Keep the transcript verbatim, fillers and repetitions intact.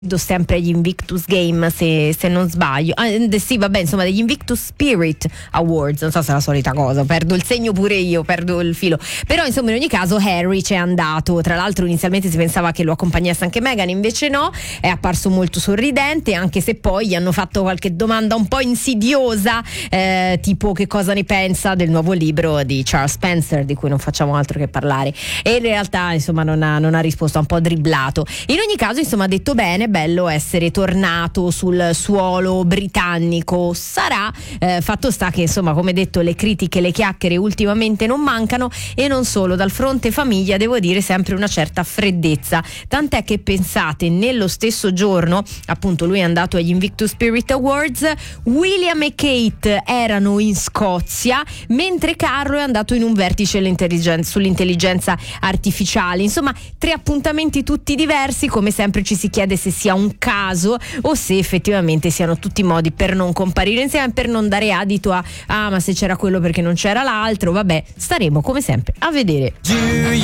sempre agli Invictus Game, se, se non sbaglio. Ah, sì, vabbè, insomma, degli Invictus Spirit Awards, non so se è la solita cosa, perdo il segno pure io, perdo il filo. Però insomma, in ogni caso Harry c'è andato. Tra l'altro inizialmente si pensava che lo accompagnasse anche Meghan, invece no, è apparso molto sorridente, anche se poi gli hanno fatto qualche domanda un po' insidiosa, eh, tipo che cosa ne pensa del nuovo libro di Charles Spencer, di cui non facciamo altro che parlare, e in realtà insomma non ha, non ha risposto, ha un po' dribblato. In ogni caso insomma ha detto bene, bello essere tornato sul suolo britannico. Sarà, eh, fatto sta che insomma, come detto, le critiche, le chiacchiere ultimamente non mancano, e non solo. Dal fronte famiglia devo dire sempre una certa freddezza, tant'è che pensate, nello stesso giorno appunto lui è andato agli Invictus Spirit Awards, William e Kate erano in Scozia, mentre Carlo è andato in un vertice sull'intelligenza artificiale. Insomma, tre appuntamenti tutti diversi. Come sempre ci si chiede se sia un caso o se effettivamente siano tutti modi per non comparire insieme, per non dare adito a ah ma se c'era quello perché non c'era l'altro. Vabbè, staremo come sempre a vedere.